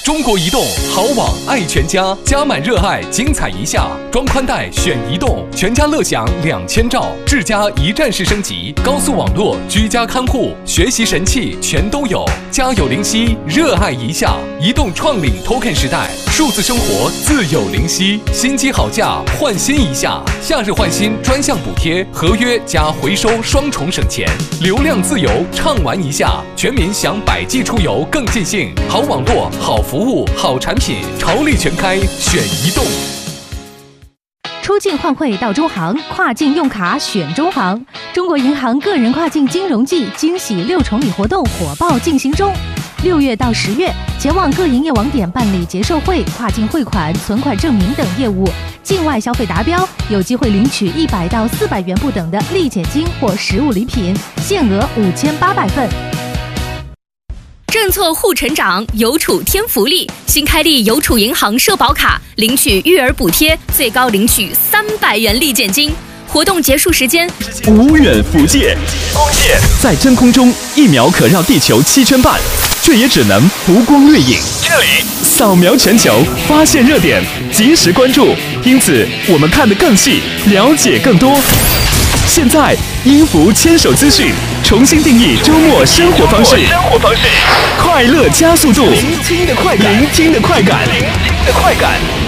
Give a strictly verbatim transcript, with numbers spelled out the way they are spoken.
中国移动好网爱全家，加满热爱，精彩一下。装宽带选移动，全家乐享两千兆，智家一站式升级，高速网络、居家看护、学习神器全都有。家有灵犀，热爱一下。移动创领 Token 时代，数字生活自有灵犀。新机好价，换新一下。夏日换新专项补贴，合约加回收双重省钱，流量自由畅玩一下。全民享百 G 出游更尽兴，好网络、好服务、好产品，潮力全开，选移动。 出境换汇到中行，跨境用卡选中行。中国银行个人跨境金融季惊喜六重礼活动火爆进行中。六月到十月，前往各营业网点办理结售汇、跨境汇款、存款证明等业务，境外消费达标，有机会领取一百到四百元不等的立减金或实物礼品，限额五千八百份。 政策护成长，邮储添福利。新开立邮储银行社保卡，领取育儿补贴，最高领取三百元立减金。活动结束时间： 无远弗届。光线在真空中，一秒可绕地球七圈半，却也只能浮光掠影。这里扫描全球，发现热点，及时关注，因此我们看得更细，了解更多。现在，音符牵手资讯重新定义周末生活方式，生活方式，快乐加速度，聆听的快感，聆听的快感，聆听的快感。